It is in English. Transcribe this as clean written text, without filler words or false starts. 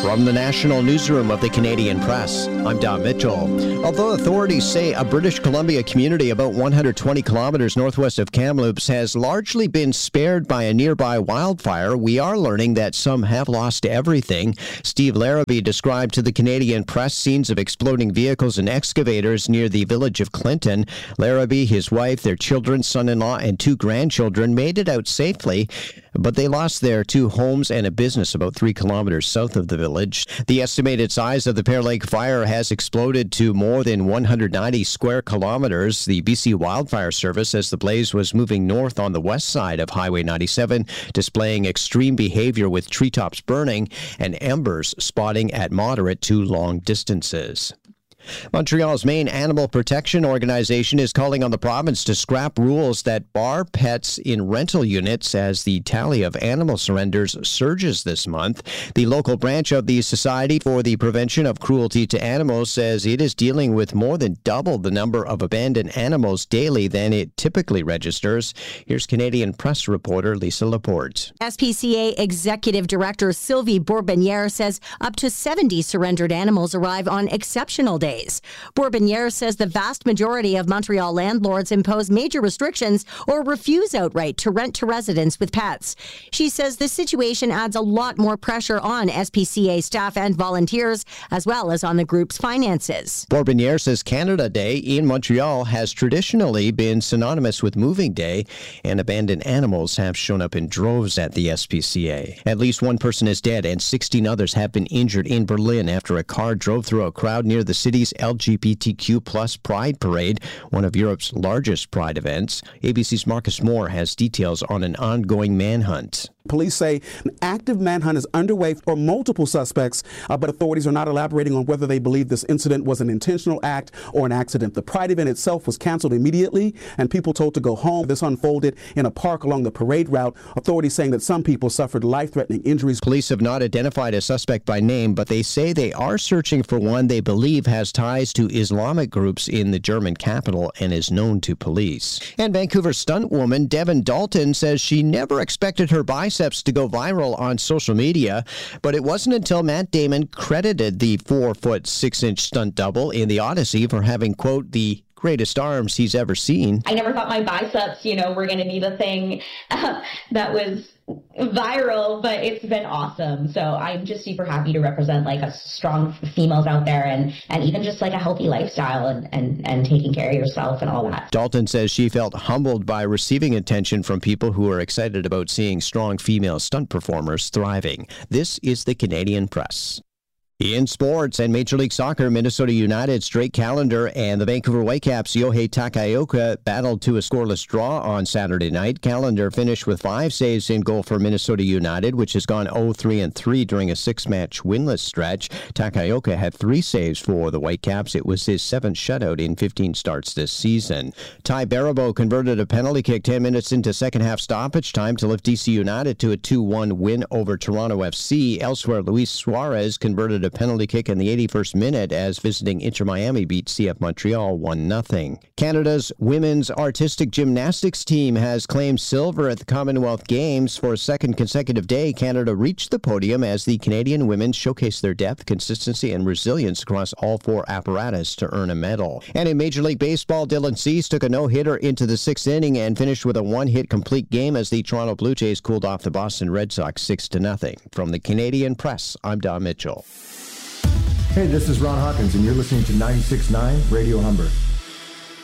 From the National Newsroom of the Canadian Press, I'm Don Mitchell. Although authorities say a British Columbia community about 120 kilometers northwest of Kamloops has largely been spared by a nearby wildfire, we are learning that some have lost everything. Steve Larrabee described to the Canadian Press scenes of exploding vehicles and excavators near the village of Clinton. Larrabee, his wife, their children, son-in-law, and 2 grandchildren made it out safely, but they lost their 2 homes and a business about 3 kilometers south of the village. The estimated size of the Pear Lake fire has exploded to more than 190 square kilometers. The BC Wildfire Service says the blaze was moving north on the west side of Highway 97, displaying extreme behavior with treetops burning and embers spotting at moderate to long distances. Montreal's main animal protection organization is calling on the province to scrap rules that bar pets in rental units as the tally of animal surrenders surges this month. The local branch of the Society for the Prevention of Cruelty to Animals says it is dealing with more than double the number of abandoned animals daily than it typically registers. Here's Canadian Press reporter Lisa Laporte. SPCA Executive Director Sylvie Bourbonniere says up to 70 surrendered animals arrive on exceptional days. Bourbonniere says the vast majority of Montreal landlords impose major restrictions or refuse outright to rent to residents with pets. She says the situation adds a lot more pressure on SPCA staff and volunteers, as well as on the group's finances. Bourbonniere says Canada Day in Montreal has traditionally been synonymous with Moving Day, and abandoned animals have shown up in droves at the SPCA. At least 1 person is dead and 16 others have been injured in Berlin after a car drove through a crowd near the city's LGBTQ plus Pride Parade, one of Europe's largest Pride events. ABC's Marcus Moore has details on an ongoing manhunt. Police say an active manhunt is underway for multiple suspects, but authorities are not elaborating on whether they believe this incident was an intentional act or an accident. The Pride event itself was canceled immediately and people told to go home. This unfolded in a park along the parade route. Authorities saying that some people suffered life-threatening injuries. Police have not identified a suspect by name, but they say they are searching for one they believe has ties to Islamic groups in the German capital and is known to police. And Vancouver stunt woman Devin Dalton says she never expected her biceps to go viral on social media, but it wasn't until Matt Damon credited the 4'6" stunt double in the Odyssey for having, quote, the greatest arms he's ever seen. I never thought my biceps, were going to be the thing that was viral, but it's been awesome. So I'm just super happy to represent like a strong females out there and even just like a healthy lifestyle and taking care of yourself and all that. Dalton says she felt humbled by receiving attention from people who are excited about seeing strong female stunt performers thriving. This is the Canadian Press. In sports and Major League Soccer, Minnesota United's Drake Callender and the Vancouver Whitecaps' Yohei Takaoka battled to a scoreless draw on Saturday night. Callender finished with 5 saves in goal for Minnesota United, which has gone 0-3-3 during a 6-match winless stretch. Takaoka had 3 saves for the Whitecaps. It was his 7th shutout in 15 starts this season. Ty Baribeau converted a penalty kick 10 minutes into second-half stoppage time to lift DC United to a 2-1 win over Toronto FC. Elsewhere, Luis Suarez converted a penalty kick in the 81st minute as visiting Inter Miami beat CF Montreal 1-0. Canada's women's artistic gymnastics team has claimed silver at the Commonwealth Games for a second consecutive day. Canada reached the podium as the Canadian women showcased their depth, consistency, and resilience across all 4 apparatus to earn a medal. And in Major League Baseball, Dylan Cease took a no-hitter into the 6th inning and finished with a 1-hit complete game as the Toronto Blue Jays cooled off the Boston Red Sox 6-0. From the Canadian Press, I'm Don Mitchell. Hey, this is Ron Hawkins, and you're listening to 96.9 Radio Humber.